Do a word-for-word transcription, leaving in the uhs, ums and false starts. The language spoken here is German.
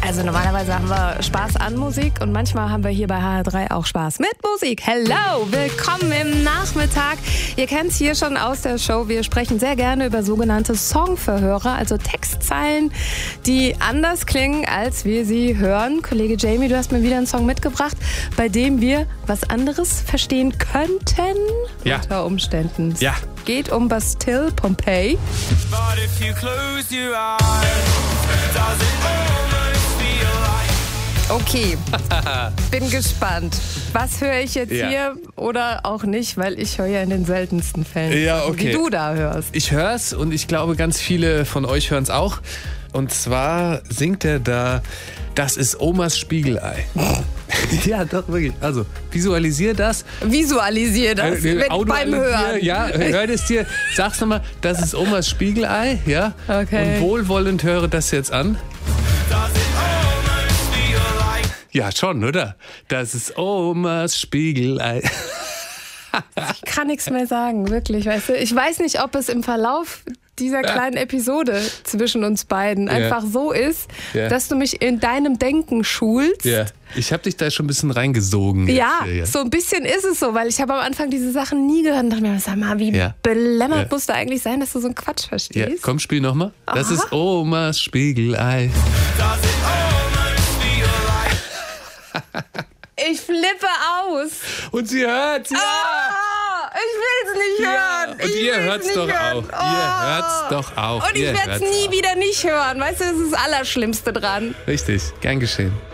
Also normalerweise haben wir Spaß an Musik und manchmal haben wir hier bei H R drei auch Spaß mit Musik. Hello, willkommen im Nachmittag. Ihr kennt es hier schon aus der Show. Wir sprechen sehr gerne über sogenannte Songverhörer, also Textzeilen, die anders klingen, als wir sie hören. Kollege Jamie, du hast mir wieder einen Song mitgebracht, bei dem wir was anderes verstehen könnten. Ja. Unter Umständen. Ja. Es geht um Bastille Pompeii. But if you close your eyes, does it almost feel like... Okay, bin gespannt. Was höre ich jetzt Ja. hier oder auch nicht, weil ich höre ja in den seltensten Fällen, Ja, okay. wie du da hörst. Ich hör's und ich glaube, ganz viele von euch hören's auch. Und zwar singt er da, das ist Omas Spiegelei. Ja, doch, wirklich. Also, visualisier das. Visualisiere das Äh, mit, beim Audialisier, Hören. Ja, hör es dir. Sag's nochmal, das ist Omas Spiegelei, ja? Okay. Und wohlwollend höre das jetzt an. Does it almost feel like... Ja, schon, oder? Das ist Omas Spiegelei. Ich kann nichts mehr sagen, wirklich. Weißt du? Ich weiß nicht, ob es im Verlauf dieser kleinen Episode zwischen uns beiden einfach so ist, Ja. dass du mich in deinem Denken schulst. Ja, ich habe dich da schon ein bisschen reingesogen. jetzt Ja, hier, ja. so ein bisschen ist es so, weil ich habe am Anfang diese Sachen nie gehört und dachte mir, sag mal, wie Ja. belämmert Ja. musst du eigentlich sein, dass du so einen Quatsch Ja, verstehst? komm, spiel nochmal. Das Aha. ist Omas Spiegelei. Does it almost feel like... Ich flippe aus. Und sie hört, ja! Ah, ich will's nicht Ja, hören. und ich ihr will's hört's nicht doch hören. auch. Ihr hört's doch auch. Und ich Ihr werde es hört's nie auch. wieder nicht hören. Weißt du, das ist das Allerschlimmste dran. Richtig, gern geschehen.